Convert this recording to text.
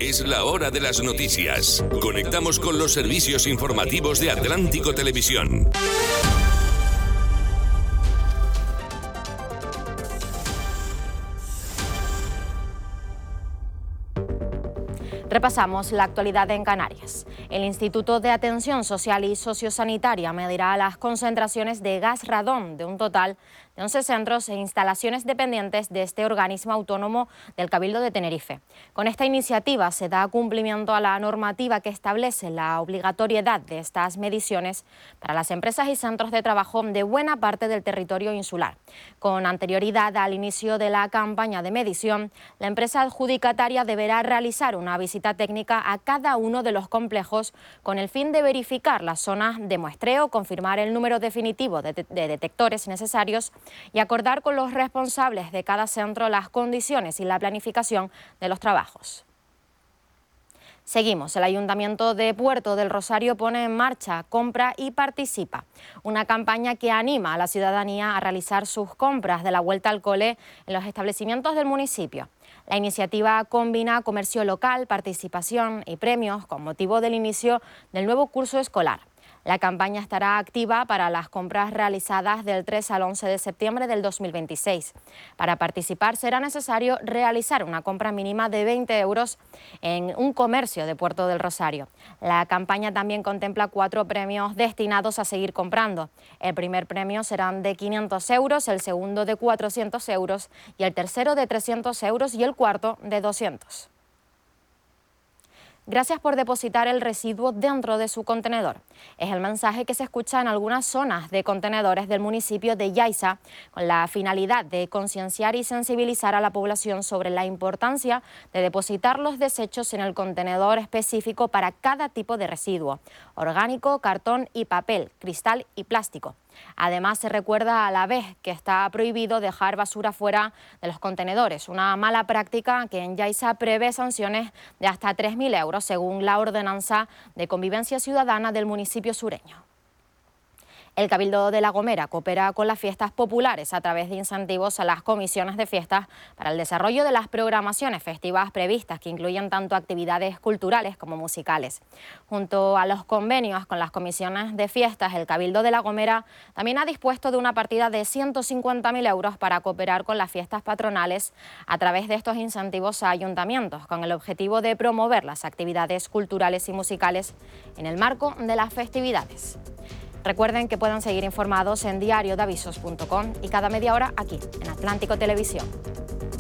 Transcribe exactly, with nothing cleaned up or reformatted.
Es la hora de las noticias. Conectamos con los servicios informativos de Atlántico Televisión. Repasamos la actualidad en Canarias. El Instituto de Atención Social y Sociosanitaria medirá las concentraciones de gas radón de un total de once centros e instalaciones dependientes de este organismo autónomo del Cabildo de Tenerife. Con esta iniciativa se da cumplimiento a la normativa que establece la obligatoriedad de estas mediciones para las empresas y centros de trabajo de buena parte del territorio insular. Con anterioridad al inicio de la campaña de medición, la empresa adjudicataria deberá realizar una visita técnica a cada uno de los complejos con el fin de verificar las zonas de muestreo, confirmar el número definitivo de, de detectores necesarios y acordar con los responsables de cada centro las condiciones y la planificación de los trabajos. Seguimos. El Ayuntamiento de Puerto del Rosario pone en marcha Compra y Participa, una campaña que anima a la ciudadanía a realizar sus compras de la vuelta al cole en los establecimientos del municipio. La iniciativa combina comercio local, participación y premios con motivo del inicio del nuevo curso escolar. La campaña estará activa para las compras realizadas del tres al once de septiembre del dos mil veintiséis. Para participar será necesario realizar una compra mínima de veinte euros en un comercio de Puerto del Rosario. La campaña también contempla cuatro premios destinados a seguir comprando. El primer premio serán de quinientos euros, el segundo de cuatrocientos euros y el tercero de trescientos euros y el cuarto de doscientos. Gracias por depositar el residuo dentro de su contenedor. Es el mensaje que se escucha en algunas zonas de contenedores del municipio de Yaiza, con la finalidad de concienciar y sensibilizar a la población sobre la importancia de depositar los desechos en el contenedor específico para cada tipo de residuo: orgánico, cartón y papel, cristal y plástico. Además, se recuerda a la vez que está prohibido dejar basura fuera de los contenedores, una mala práctica que en Yaiza prevé sanciones de hasta tres mil euros, según la ordenanza de convivencia ciudadana del municipio sureño. El Cabildo de La Gomera coopera con las fiestas populares a través de incentivos a las comisiones de fiestas para el desarrollo de las programaciones festivas previstas, que incluyen tanto actividades culturales como musicales. Junto a los convenios con las comisiones de fiestas, el Cabildo de La Gomera también ha dispuesto de una partida de ciento cincuenta mil euros para cooperar con las fiestas patronales a través de estos incentivos a ayuntamientos, con el objetivo de promover las actividades culturales y musicales en el marco de las festividades. Recuerden que pueden seguir informados en diario de avisos punto com y cada media hora aquí, en Atlántico Televisión.